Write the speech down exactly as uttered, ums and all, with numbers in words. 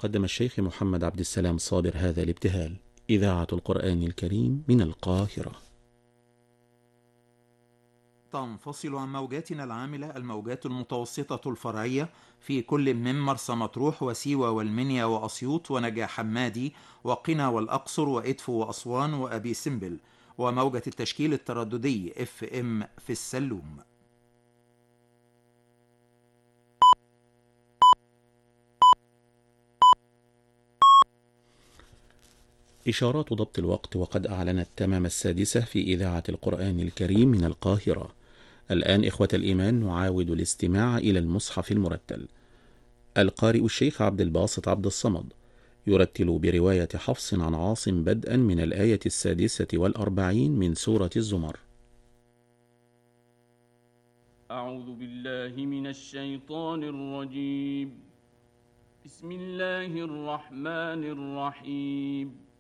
قدم الشيخ محمد عبد السلام صابر هذا الابتهال. إذاعة القرآن الكريم من القاهرة. تنفصل عن موجاتنا العاملة الموجات المتوسطة الفرعية في كل من مرسى مطروح وسيوة والمنيا وأسيوط ونجا حمادي وقنا والأقصر وإدفو وأسوان وأبي سمبل، وموجة التشكيل الترددي اف ام في السلوم. إشارات ضبط الوقت، وقد أعلنت تمام السادسة في إذاعة القرآن الكريم من القاهرة. الآن إخوة الإيمان نعاود الاستماع إلى المصحف المرتل. القارئ الشيخ عبد الباسط عبد الصمد يرتل برواية حفص عن عاصم بدءا من الآية السادسة والأربعين من سورة الزمر. أعوذ بالله من الشيطان الرجيم. بسم الله الرحمن الرحيم.